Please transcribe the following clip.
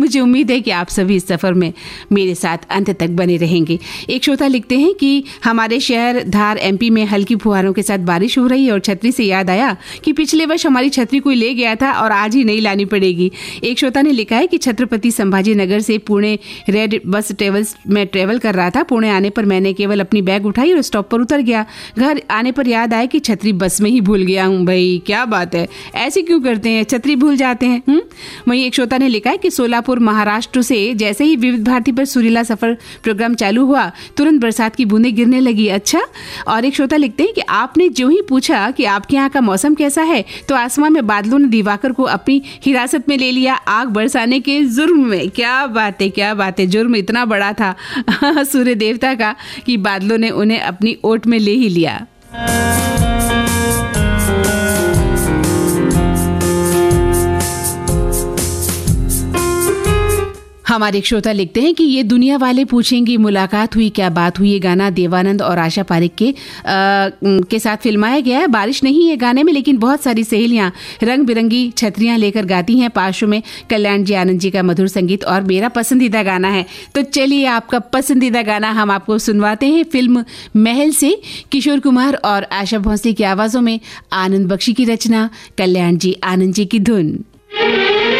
मुझे उम्मीद है कि आप सभी इस सफ़र में मेरे साथ अंत तक बने रहेंगे। एक श्रोता लिखते हैं कि हमारे शहर धार एमपी में हल्की फुहारों के साथ बारिश हो रही है और छतरी से याद आया कि पिछले वर्ष हमारी छतरी कोई ले गया था और आज ही नहीं लानी पड़ेगी। एक श्रोता ने लिखा है कि छत्रपति संभाजी नगर से पुणे रेड बस में ट्रेवल कर रहा था। पुणे आने पर मैंने केवल अपनी बैग उठाई और स्टॉप पर उतर गया। घर आने पर याद आया कि छतरी बस में ही भूल गया हूँ। भाई क्या बात है, ऐसे क्यों करते हैं, छतरी भूल जाते हैं। वहीं एक श्रोता ने लिखा है कि सोलापुर महाराष्ट्र से जैसे ही विविध भारती पर सुरीला सफर प्रोग्राम चालू हुआ तुरंत बरसात की बूंदें गिरने लगी। अच्छा। और एक श्रोता लिखते हैं कि आपने जो ही पूछा कि आपके यहाँ का मौसम कैसा है तो आसमान में बादलों ने दिवाकर को अपनी हिरासत में ले लिया आग बरसाने के जुर्म में। क्या बात है, क्या बात है, जुर्म इतना बड़ा था सूर्य देवता का कि बादलों ने उन्हें अपनी ओट में ले ही लिया। हमारे एक श्रोता लिखते हैं कि ये दुनिया वाले पूछेंगे मुलाकात हुई क्या बात हुई। ये गाना देवानंद और आशा पारिक के साथ फिल्माया गया है। बारिश नहीं है गाने में लेकिन बहुत सारी सहेलियां रंग बिरंगी छतरियां लेकर गाती हैं। पार्श्व में कल्याण जी आनंद जी का मधुर संगीत और मेरा पसंदीदा गाना है। तो चलिए आपका पसंदीदा गाना हम आपको सुनवाते हैं। फिल्म महल से किशोर कुमार और आशा भोसले की आवाजों में, आनंद बख्शी की रचना, कल्याण जी आनंद जी की धुन।